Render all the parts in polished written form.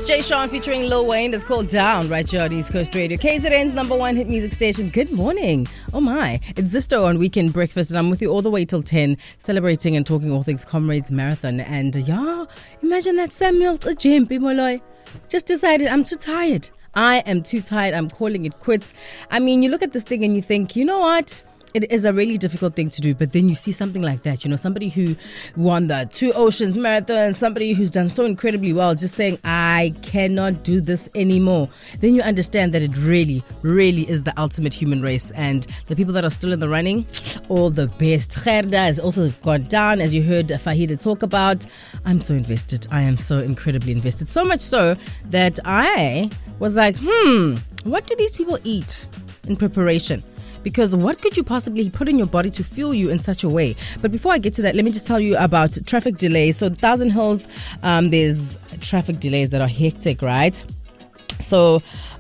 It's Jay Sean featuring Lil Wayne. It's called Down right here on East Coast Radio. KZN's number one hit music station. Good morning. Oh my. It's Zisto on Weekend Breakfast and I'm with you all the way till 10, celebrating and talking all things Comrades Marathon. And yeah, imagine that Samuel Jempi Moloi just decided I'm too tired. I am too tired. I'm calling it quits. I mean, you look at this thing and you think, you know what? It is a really difficult thing to do, but then you see something like that, you know, somebody who won the Two Oceans Marathon, somebody who's done so incredibly well, just saying, I cannot do this anymore. Then you understand that it really, really is the ultimate human race. And the people that are still in the running, all the best. Gerda has also gone down, as you heard Fahida talk about. I'm so invested. I am so incredibly invested. So much so that I was like, what do these people eat in preparation? Because what could you possibly put in your body to fuel you in such a way? But before I get to that, let me just tell you about traffic delays. So Thousand Hills, there's traffic delays that are hectic, right? So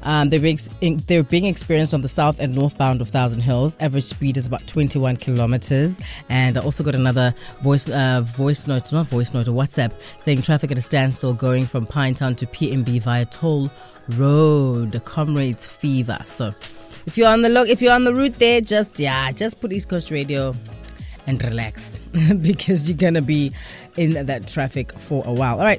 they're being experienced on the south and northbound of Thousand Hills. Average speed is about 21 kilometers. And I also got another voice note, a WhatsApp, saying traffic at a standstill going from Pinetown to PMB via Toll Road. Comrades fever. So if you're on the route there, just put East Coast Radio and relax because you're going to be in that traffic for a while. All right.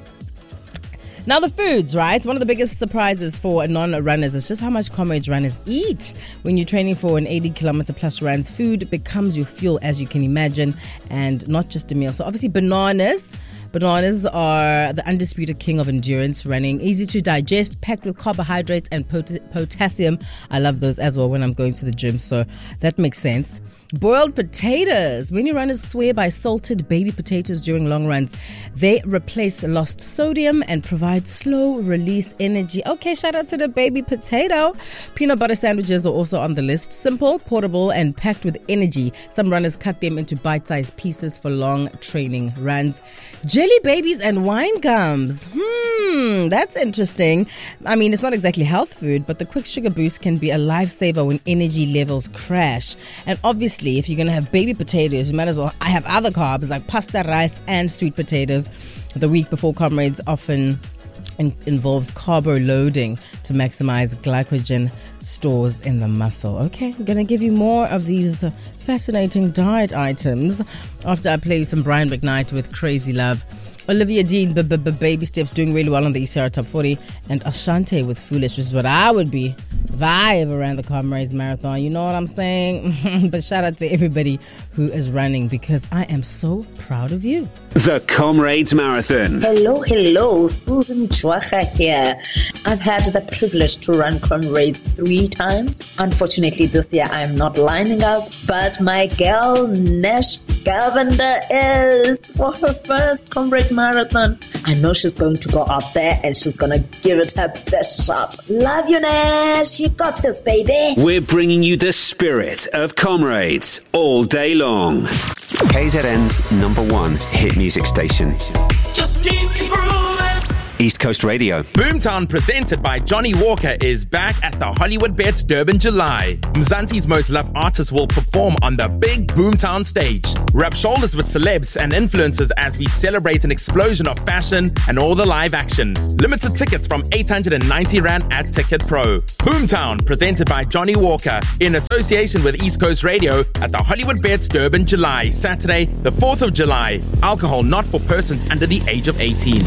Now the foods, right? One of the biggest surprises for non-runners is just how much Comrades runners eat. When you're training for an 80-kilometer plus runs, food becomes your fuel, as you can imagine, and not just a meal. So obviously bananas. Bananas are the undisputed king of endurance running. Easy to digest, packed with carbohydrates and potassium. I love those as well when I'm going to the gym, so that makes sense. Boiled potatoes. Many runners swear by salted baby potatoes during long runs. They replace lost sodium and provide slow release energy. Okay, shout out to the baby potato. Peanut butter sandwiches are also on the list. Simple, portable, and packed with energy. Some runners cut them into bite-sized pieces for long training runs. Jelly babies and wine gums. That's interesting. I mean, it's not exactly health food, but the quick sugar boost can be a lifesaver when energy levels crash. And obviously, if you're going to have baby potatoes, you might as well have other carbs like pasta, rice, and sweet potatoes. The week before Comrades often involves carbo loading to maximize glycogen stores in the muscle. Okay, I'm going to give you more of these fascinating diet items after I play you some Brian McKnight with Crazy Love. Olivia Dean, Baby Steps, doing really well on the ECR Top 40. And Ashante with Foolish, which is what I would be if I ever ran the Comrades Marathon. You know what I'm saying? But shout out to everybody who is running because I am so proud of you. The Comrades Marathon. Hello. Susan Chwacha here. I've had the privilege to run Comrades 3 times. Unfortunately, this year I'm not lining up, but my girl Nesh Govender is for her first Comrade Marathon. I know she's going to go out there and she's going to give it her best shot. Love you, Nash. You got this, baby. We're bringing you the spirit of Comrades all day long. KZN's number one hit music station. Just keep grooving. East Coast Radio. Boomtown, presented by Johnny Walker, is back at the Hollywood Bets Durban July. Mzansi's most loved artists will perform on the big Boomtown stage. Rub shoulders with celebs and influencers as we celebrate an explosion of fashion and all the live action. Limited tickets from 890 Rand at Ticket Pro. Boomtown, presented by Johnny Walker, in association with East Coast Radio at the Hollywood Bets Durban July, Saturday, the 4th of July. Alcohol not for persons under the age of 18.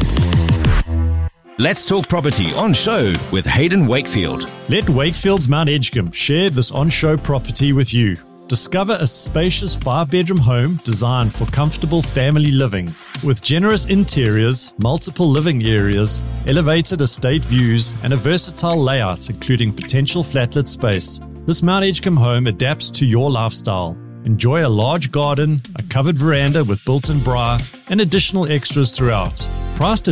Let's talk property on show with Hayden Wakefield. Let Wakefield's Mount Edgecombe share this on-show property with you. Discover a spacious 5-bedroom home designed for comfortable family living. With generous interiors, multiple living areas, elevated estate views, and a versatile layout including potential flatlet space, this Mount Edgecombe home adapts to your lifestyle. Enjoy a large garden, a covered veranda with built-in bra, and additional extras throughout. Priced at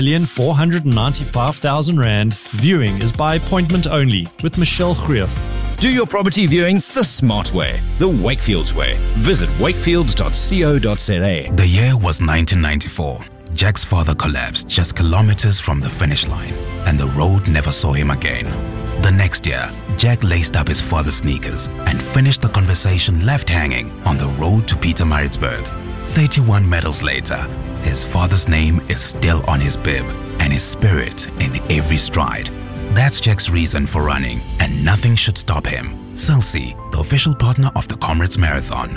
8,495,000 Rand, viewing is by appointment only with Michelle Greef. Do your property viewing the smart way, the Wakefield's way. Visit wakefields.co.za. The year was 1994. Jack's father collapsed just kilometers from the finish line, and the road never saw him again. The next year, Jack laced up his father's sneakers and finished the conversation left hanging on the road to Pietermaritzburg. 31 medals later, his father's name is still on his bib and his spirit in every stride. That's Jack's reason for running, and nothing should stop him. Celsi, the official partner of the Comrades Marathon.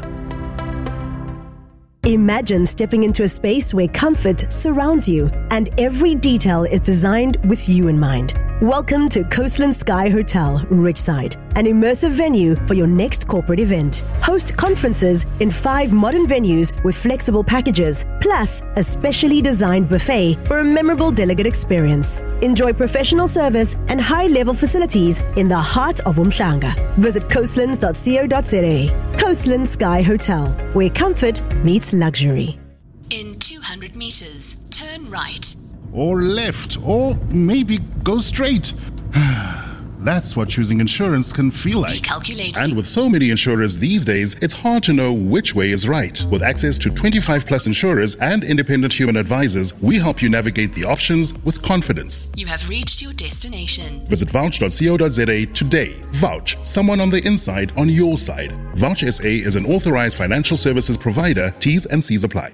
Imagine stepping into a space where comfort surrounds you and every detail is designed with you in mind. Welcome to Coastland Sky Hotel, Richside, an immersive venue for your next corporate event. Host conferences in 5 modern venues with flexible packages, plus a specially designed buffet for a memorable delegate experience. Enjoy professional service and high-level facilities in the heart of Umhlanga. Visit coastlands.co.za. Coastland Sky Hotel, where comfort meets luxury. In 200 meters, turn right. Or left, or maybe go straight. That's what choosing insurance can feel like. Recalculating. And with so many insurers these days, it's hard to know which way is right. With access to 25 plus insurers and independent human advisors, we help you navigate the options with confidence. You have reached your destination. Visit vouch.co.za today. Vouch, someone on the inside on your side. Vouch SA is an authorized financial services provider. T's and C's apply.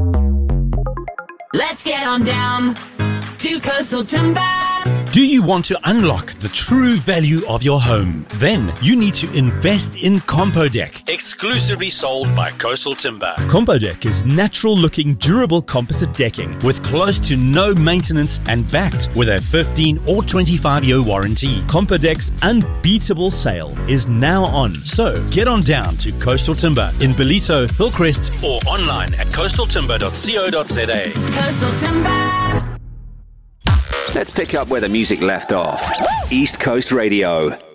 Let's get on down to Coastal Timber. Do you want to unlock the true value of your home? Then you need to invest in Compodeck, exclusively sold by Coastal Timber. Compodeck is natural-looking, durable composite decking with close to no maintenance and backed with a 15 or 25-year warranty. Compodeck's unbeatable sale is now on. So get on down to Coastal Timber in Bellito, Hillcrest, or online at coastaltimber.co.za. Coastal Timber. Let's pick up where the music left off. East Coast Radio.